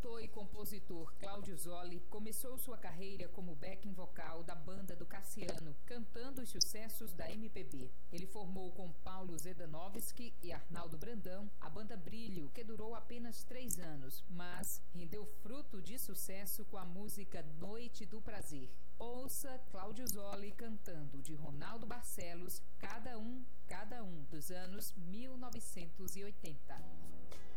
cantor e compositor Cláudio Zoli começou sua carreira como backing vocal da banda do Cassiano, cantando os sucessos da MPB. Ele formou com Paulo Zedanovski e Arnaldo Brandão a banda Brilho, que durou apenas 3 anos, mas rendeu fruto de sucesso com a música Noite do Prazer. Ouça Cláudio Zoli cantando de Ronaldo Barcelos, Cada um, dos anos 1980.